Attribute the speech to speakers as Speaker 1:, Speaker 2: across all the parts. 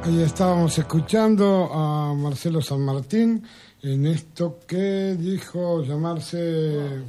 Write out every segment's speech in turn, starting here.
Speaker 1: Ahí estábamos escuchando a Marcelo San Martín en esto que dijo llamarse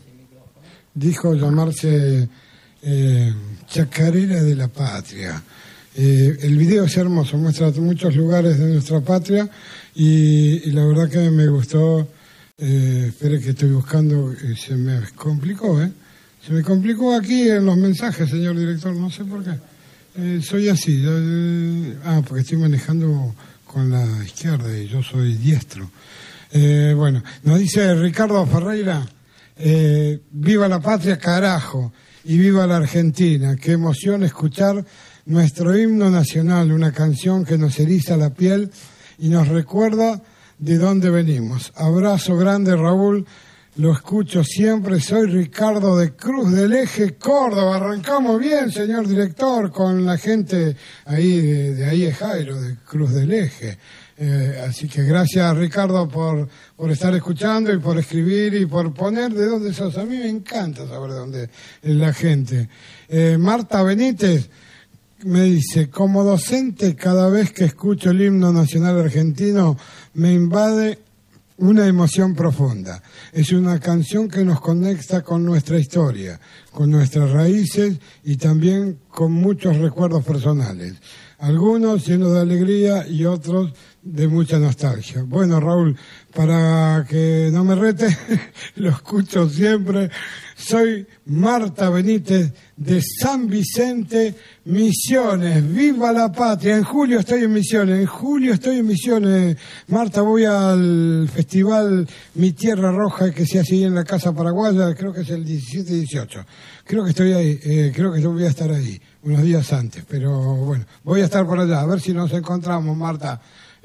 Speaker 1: Chacarera de la Patria. El video es hermoso, muestra muchos lugares de nuestra patria y la verdad que me gustó. Espere que estoy buscando, se me complicó, se me complicó aquí en los mensajes, señor director, no sé por qué. Soy así, porque estoy manejando con la izquierda y yo soy diestro. Bueno, nos dice Ricardo Ferreira, viva la patria, carajo, y viva la Argentina. Qué emoción escuchar nuestro himno nacional, una canción que nos eriza la piel y nos recuerda de dónde venimos. Abrazo grande, Raúl. Lo escucho siempre, soy Ricardo de Cruz del Eje, Córdoba. Arrancamos bien, señor director, con la gente ahí de ahí es Jairo, de Cruz del Eje. Así que gracias, Ricardo, por estar escuchando y por escribir y por poner de dónde sos. A mí me encanta saber de dónde es la gente. Marta Benítez me dice, como docente, cada vez que escucho el himno nacional argentino me invade una emoción profunda. Es una canción que nos conecta con nuestra historia, con nuestras raíces y también con muchos recuerdos personales. Algunos llenos de alegría y otros de mucha nostalgia. Bueno, Raúl, para que no me rete, lo escucho siempre. Soy Marta Benítez de San Vicente, Misiones. ¡Viva la patria! En julio estoy en Misiones. Marta, voy al festival Mi Tierra Roja que se hace ahí en la Casa Paraguaya, creo que es el 17 y 18. Creo que estoy ahí, creo que yo voy a estar ahí unos días antes, pero bueno, voy a estar por allá, a ver si nos encontramos, Marta.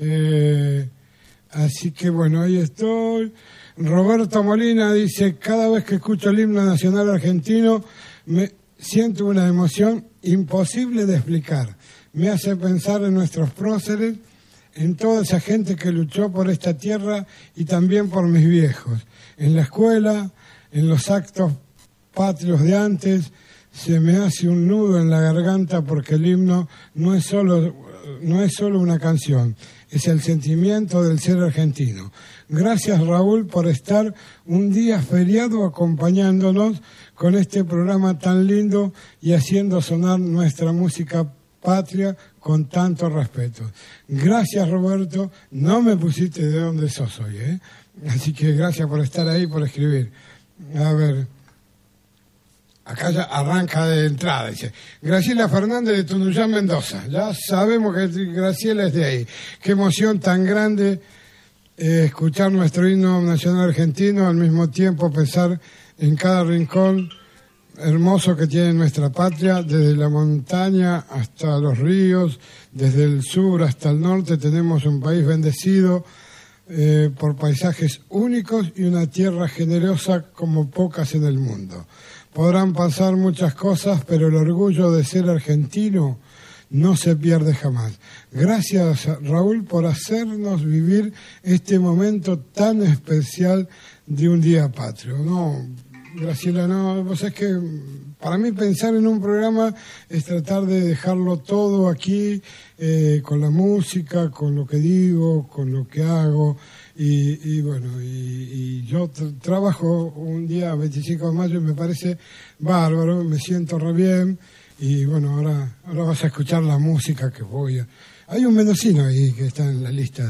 Speaker 1: Así que bueno, ahí estoy. Roberto Molina dice, cada vez que escucho el himno nacional argentino me siento una emoción imposible de explicar. Me hace pensar en nuestros próceres, en toda esa gente que luchó por esta tierra y también por mis viejos. En la escuela, en los actos patrios de antes, se me hace un nudo en la garganta porque el himno no es solo una canción, es el sentimiento del ser argentino. Gracias, Raúl, por estar un día feriado acompañándonos con este programa tan lindo y haciendo sonar nuestra música patria con tanto respeto. Gracias, Roberto. No me pusiste de dónde sos hoy, Así que gracias por estar ahí, por escribir. A ver, acá ya arranca de entrada, dice Graciela Fernández de Tunuyá, Mendoza. Ya sabemos que Graciela es de ahí. Qué emoción tan grande escuchar nuestro himno nacional argentino, al mismo tiempo pensar en cada rincón hermoso que tiene nuestra patria, desde la montaña hasta los ríos, desde el sur hasta el norte. Tenemos un país bendecido por paisajes únicos y una tierra generosa como pocas en el mundo. Podrán pasar muchas cosas, pero el orgullo de ser argentino no se pierde jamás. Gracias, Raúl, por hacernos vivir este momento tan especial de un día patrio. No, Graciela, no, vos sabés que para mí pensar en un programa es tratar de dejarlo todo aquí, con la música, con lo que digo, con lo que hago. Y bueno, y yo trabajo un día 25 de mayo y me parece bárbaro, me siento re bien. Y bueno, ahora vas a escuchar la música que voy a... Hay un mendocino ahí que está en la lista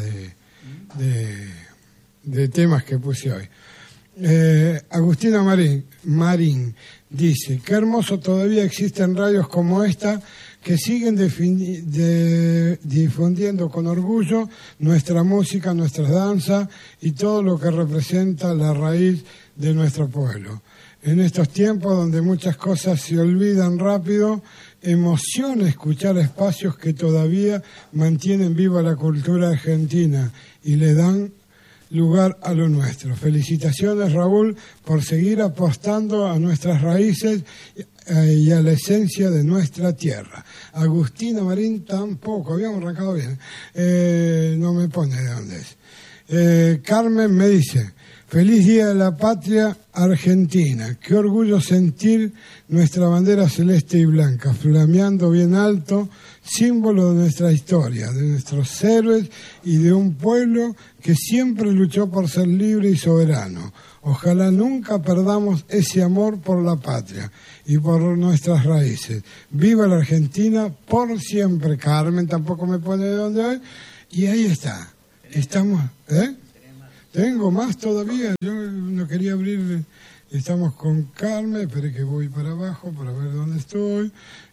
Speaker 1: de temas que puse hoy. Agustina Marín dice, qué hermoso todavía existen radios como esta que siguen difundiendo con orgullo nuestra música, nuestras danzas y todo lo que representa la raíz de nuestro pueblo. En estos tiempos donde muchas cosas se olvidan rápido, emociona escuchar espacios que todavía mantienen viva la cultura argentina y le dan lugar a lo nuestro. Felicitaciones, Raúl, por seguir apostando a nuestras raíces y a la esencia de nuestra tierra. Agustina Marín tampoco, habíamos arrancado bien, no me pone de dónde es. Carmen me dice, feliz Día de la Patria Argentina, qué orgullo sentir nuestra bandera celeste y blanca, flameando bien alto, símbolo de nuestra historia, de nuestros héroes y de un pueblo que siempre luchó por ser libre y soberano. Ojalá nunca perdamos ese amor por la patria y por nuestras raíces. Viva la Argentina por siempre. Carmen tampoco me pone de dónde voy. Y ahí está. Estamos, Tengo más todavía. Yo no quería abrir. Estamos con Carmen. Esperé que voy para abajo para ver dónde estoy.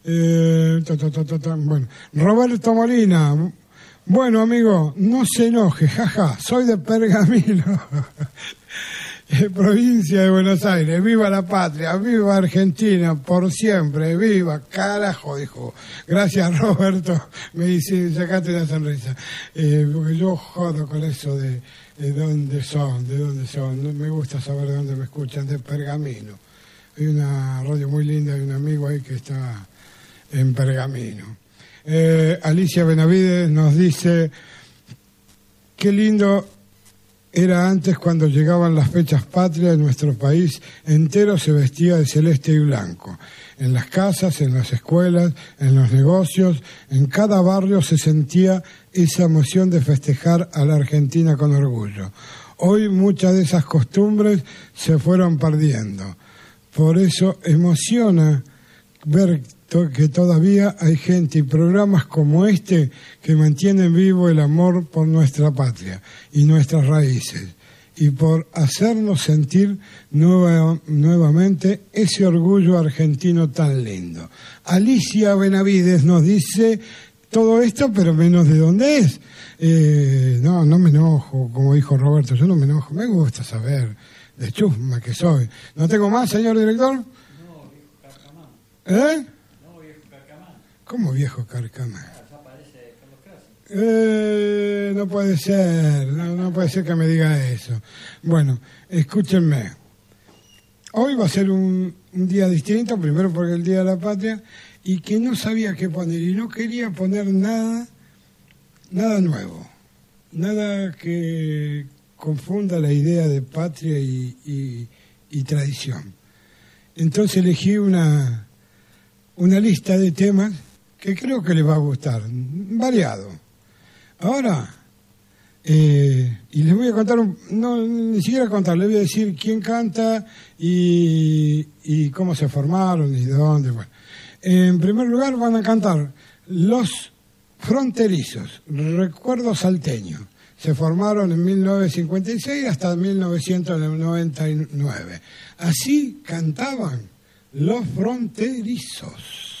Speaker 1: Bueno, Roberto Molina. Bueno, amigo, no se enoje, jaja. Soy de Pergamino. Provincia de Buenos Aires, viva la patria, viva Argentina, por siempre, viva, carajo, dijo. Gracias, Roberto, me dice, sacate la sonrisa. Porque yo jodo con eso de dónde son, no me gusta saber de dónde me escuchan, de Pergamino. Hay una radio muy linda, hay un amigo ahí que está en Pergamino. Alicia Benavides nos dice, qué lindo era antes cuando llegaban las fechas patrias de nuestro país entero se vestía de celeste y blanco. En las casas, en las escuelas, en los negocios, en cada barrio se sentía esa emoción de festejar a la Argentina con orgullo. Hoy muchas de esas costumbres se fueron perdiendo. Por eso emociona ver que todavía hay gente y programas como este que mantienen vivo el amor por nuestra patria y nuestras raíces y por hacernos sentir nuevamente ese orgullo argentino tan lindo. Alicia Benavides nos dice todo esto, pero menos de dónde es. No me enojo, como dijo Roberto, yo no me enojo, me gusta saber de chusma que soy. ¿No tengo más, señor director?
Speaker 2: No, viejo carcamán.
Speaker 1: ¿Cómo viejo carcamán?
Speaker 2: Ya aparece Carlos Casi.
Speaker 1: No puede ser, no puede ser que me diga eso. Bueno, escúchenme. Hoy va a ser un día distinto, primero porque es el Día de la Patria, y que no sabía qué poner, y no quería poner nada nuevo, nada que confunda la idea de patria y tradición. Entonces elegí una lista de temas que creo que les va a gustar, variado. Ahora, y les voy a contar, ni siquiera contar, les voy a decir quién canta y cómo se formaron y de dónde. Bueno, en primer lugar van a cantar Los Fronterizos, Recuerdo Salteño. Se formaron en 1956 hasta 1999. Así cantaban Los Fronterizos.